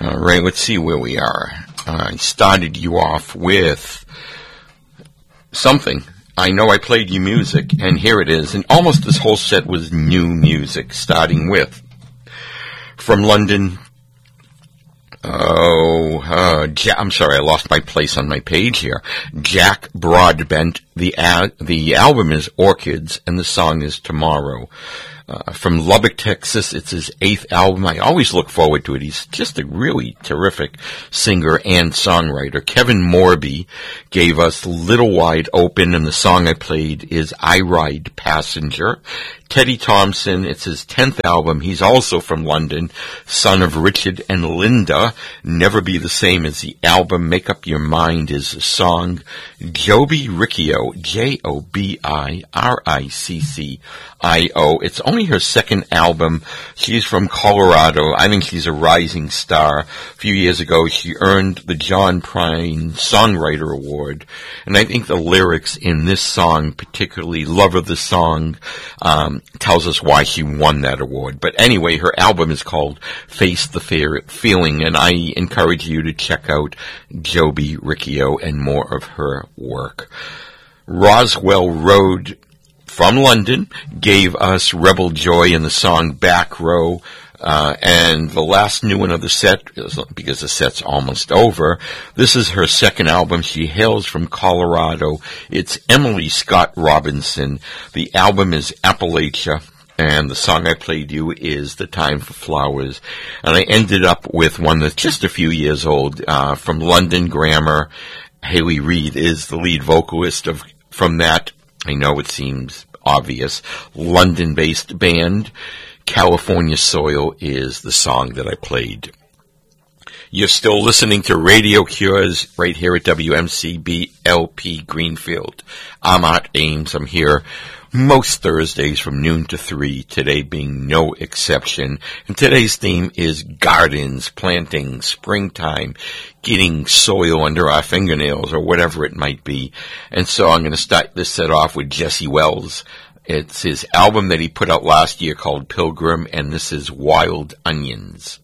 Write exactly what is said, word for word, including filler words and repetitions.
All right, let's see where we are. Uh, I started you off with something. I know I played you music, and here it is. And almost this whole set was new music, starting with, from London, oh, uh, ja- I'm sorry, I lost my place on my page here. Jack Broadbent. The, a- the album is Orchids, and the song is Tomorrow. Uh, from Lubbock, Texas. It's his eighth album. I always look forward to it. He's just a really terrific singer and songwriter. Kevin Morby gave us Little Wide Open, and the song I played is I Ride Passenger. Teddy Thompson, it's his tenth album. He's also from London, son of Richard and Linda. Never Be the Same as the album. Make Up Your Mind is the song. Joby Riccio, J O B I R I C C I O. It's only her second album. She's from Colorado. I think she's a rising star. A few years ago, she earned the John Prine Songwriter Award. And I think the lyrics in this song, particularly Love of the Song, um, tells us why she won that award. But anyway, her album is called Face the Fear Feeling, and I encourage you to check out Joby Riccio and more of her work. Roswell Road from London gave us Rebel Joy in the song Back Row. Uh, and the last new one of the set, because the set's almost over, this is her second album. She hails from Colorado. It's Emily Scott Robinson. The album is Appalachia, and the song I played you is The Time for Flowers. And I ended up with one that's just a few years old, uh, from London Grammar. Haley Reid is the lead vocalist of, from that, I know it seems obvious, London-based band. California Soil is the song that I played. You're still listening to Radio Cures right here at W M C B L P Greenfield. I'm Art Ames. I'm here most Thursdays from noon to three, today being no exception. And today's theme is gardens, planting, springtime, getting soil under our fingernails or whatever it might be. And so I'm going to start this set off with Jesse Wells. It's his album that he put out last year called Pilgrim, and this is Wild Onions.